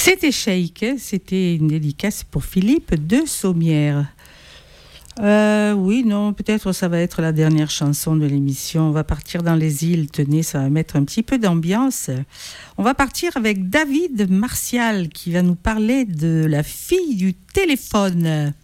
C'était Shake, c'était une dédicace pour Philippe de Sommières. Oui, non, peut-être ça va être la dernière chanson de l'émission. On va partir dans les îles, tenez, ça va mettre un petit peu d'ambiance. On va partir avec David Martial qui va nous parler de la fille du téléphone.